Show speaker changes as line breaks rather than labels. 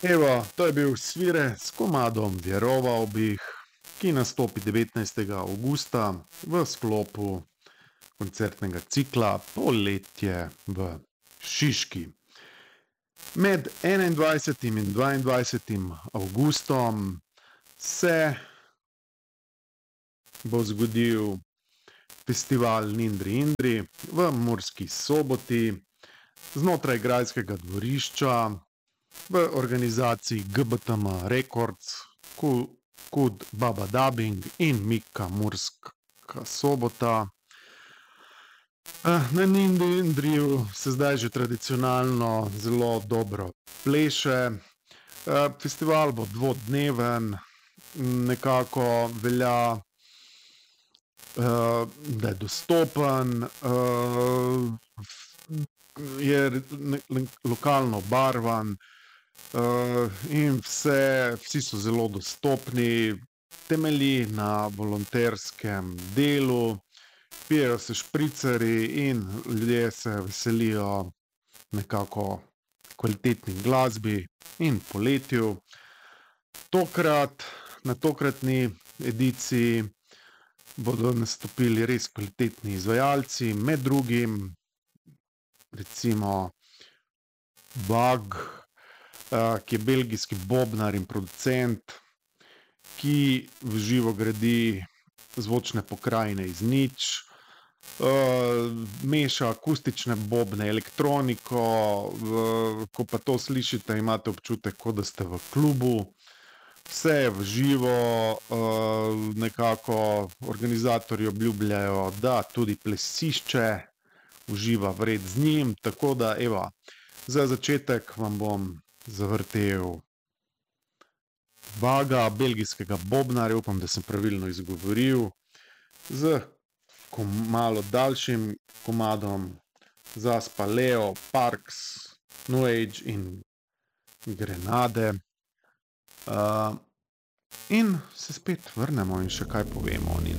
Evo, to je bil Svire s komadom Veroval bih, ki nastopi 19. avgusta v sklopu koncertnega cikla Poletje v Šiški. Med 21. in 22. avgustom se bo zgodil festival Nindri Indri v Murski Soboti znotraj grajskega dvorišča v organizaciji GBTM Records, Kud Baba Dubbing in Mika Murska Sobota. Na Nindri Indriju se zdaj že tradicionalno zelo dobro pleše. Festival bo dvodneven, nekako velja, da je dostopen, je lokalno barvan, in vsi so zelo dostopni, temelji na volonterskem delu, pijejo se špricerji in ljudje se veselijo nekako kvalitetni glasbi in poletju. Na tokratni ediciji bodo nastopili res kvalitetni izvajalci, med drugim recimo Bug, ki je belgijski bobnar in producent, ki v živo gradi zvočne pokrajine iz nič, meša akustične bobne, elektroniko, ko pa to slišite, imate občutek, kot da ste v klubu. Vse je v živo, nekako organizatorji obljubljajo, da tudi plesišče uživa vred z njim, tako da evo, za začetek vam bom zavrtel Buga, belgijskega bobnarja, upam, da sem pravilno izgovoril, z malo daljšim komadom Zaspa Leo, Parks, New Age in Grenade. In se spet vrnemo in še kaj povemo o njih.